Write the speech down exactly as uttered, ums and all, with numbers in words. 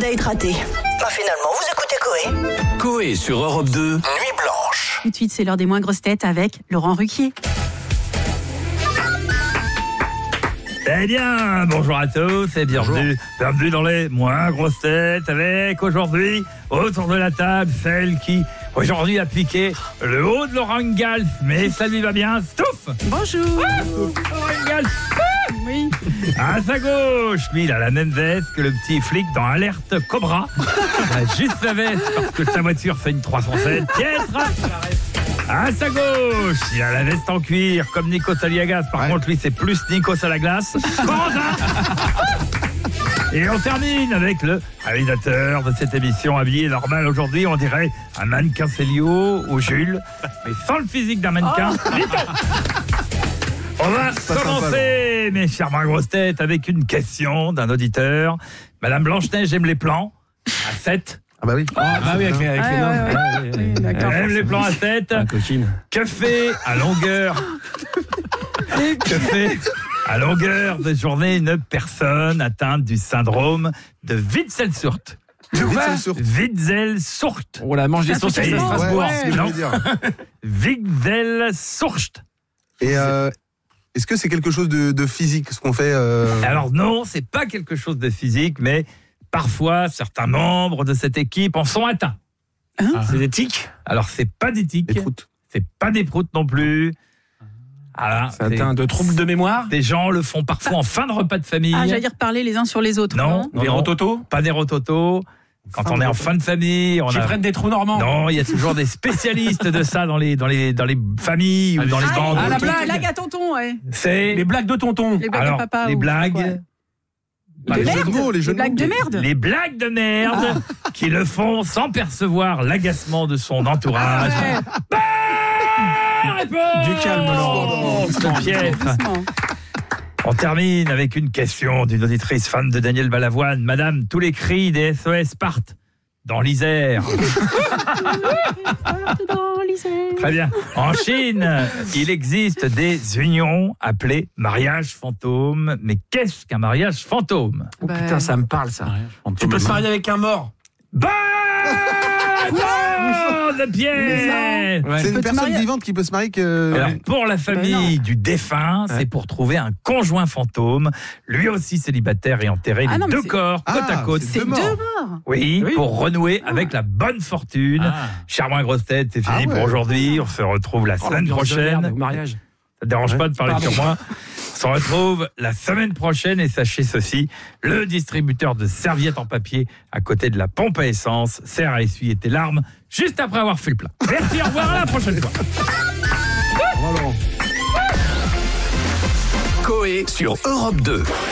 date raté. Bah finalement, vous écoutez Coé. Coé sur Europe deux, Nuit Blanche. Tout de suite, c'est l'heure des moins grosses têtes avec Laurent Ruquier. Eh bien, bonjour à tous et bienvenue, bienvenue dans les moins grosses têtes avec aujourd'hui, autour de la table, celle qui aujourd'hui a piqué le haut de Laurent Gals, mais ça lui va bien, Stouff. Bonjour. Ah, Laurent Gals. Ah, oui. À sa gauche, lui, il a la même veste que le petit flic dans Alerte Cobra. Il a juste la veste parce que sa voiture fait une trois cent sept piètres. À sa gauche, il a la veste en cuir comme Nikos Aliagas. Par ouais. contre, lui, c'est plus Nikos à la glace. Et on termine avec le réalisateur de cette émission habillé normal aujourd'hui. On dirait un mannequin Célio ou Jules, mais sans le physique d'un mannequin. Oh. On va commencer, sympa, mes chers moins grosses têtes, avec une question d'un auditeur. Madame Blanche-Neige aime les plans à sept. Ah bah oui. Ah bah oui, avec les, avec ah, les ouais, ouais, ouais, ouais, ouais. Elle aime les plans à sept. Ah, coquine. Que fait à longueur Que fait à longueur de journée une personne atteinte du syndrome de Witzel-Surt? Witzel-Surt. On la mange des saucisses à Strasbourg. Ouais, non. Witzel-Surt. Et euh, est-ce que c'est quelque chose de, de physique, ce qu'on fait euh... Alors non, c'est pas quelque chose de physique, mais parfois certains membres de cette équipe en sont atteints. Hein ah. C'est des tics. Alors c'est pas des tics. Des proutes. C'est pas des proutes non plus. Voilà, c'est atteint de troubles de mémoire. Des gens le font parfois en fin de repas de famille. Ah, j'allais dire parler les uns sur les autres. Non, non des rototos. Pas des rototos. Quand fin on est en fin de famille, on qui a... prennent des trous normands. Non, il y a toujours des spécialistes de ça dans les dans les dans les familles ah, ou dans les bandes. Ah, la blague, blague à tonton, ouais. C'est les blagues de tonton. Les blagues Alors, à papa. Les blagues. Les, les, jeux de mots, les, jeux les blagues de merde. Les blagues de merde ah. qui le font sans percevoir l'agacement de son entourage. Ah ouais. Bah, réponse du calme, Laurent. Oh, piètre. On termine avec une question d'une auditrice fan de Daniel Balavoine. Madame, tous les cris des S O S partent dans l'Isère. Très bien. En Chine, il existe des unions appelées mariage fantôme. Mais qu'est-ce qu'un mariage fantôme? Oh putain, ça me parle ça. Tu peux te marier avec un mort. Bah de pied. Ouais. C'est une personne marier... vivante qui peut se marier que... Alors, pour la famille bah du défunt, ouais. c'est pour trouver un conjoint fantôme, lui aussi célibataire et enterré, ah les non, deux corps côte ah, à côte. C'est deux morts. Deux morts. Oui, oui, pour renouer ah. avec la bonne fortune. Ah. Charmant grosse tête, c'est fini ah ouais. pour aujourd'hui. On se retrouve la oh, semaine prochaine. Au mariage. Ça te dérange ouais. pas de parler Pardon. sur moi? On se retrouve la semaine prochaine et sachez ceci, le distributeur de serviettes en papier à côté de la pompe à essence sert à essuyer tes larmes juste après avoir fait le plein. Merci, au revoir, à la prochaine fois. Coé sur Europe deux.